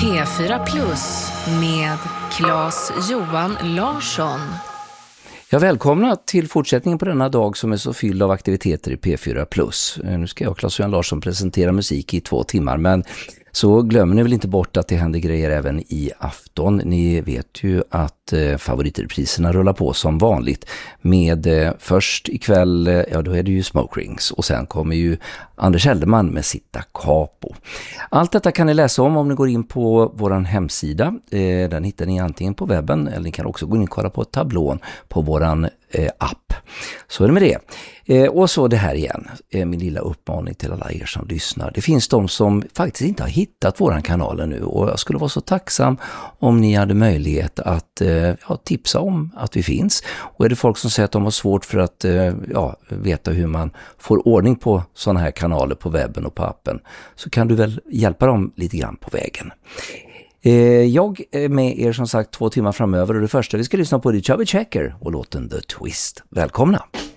P4 Plus med Claes-Johan Larsson. Jag välkomnar till fortsättningen på denna dag som är så fylld av aktiviteter i P4 Plus. Nu ska jag och Claes-Johan Larsson presentera musik i 2 timmar, men så glömmer ni väl inte bort att det händer grejer även i afton. Ni vet ju att favoritpriserna rullar på som vanligt med först ikväll, ja då är det ju Smoke Rings och sen kommer ju Anders Helderman med Sitta Capo. Allt detta kan ni läsa om ni går in på våran hemsida. Den hittar ni antingen på webben eller ni kan också gå in och kolla på tablån på våran app. Så är det med det. Och så det här igen, min lilla uppmaning till alla er som lyssnar. Det finns de som faktiskt inte har hittat våran kanal nu och jag skulle vara så tacksam om ni hade möjlighet att tipsa om att vi finns. Och är det folk som säger att de har svårt för att veta hur man får ordning på sådana här kanaler på webben och på appen, så kan du väl hjälpa dem lite grann på vägen. Jag är med er som sagt 2 timmar framöver och det första vi ska lyssna på är Chubby Checker och låten The Twist. Välkomna!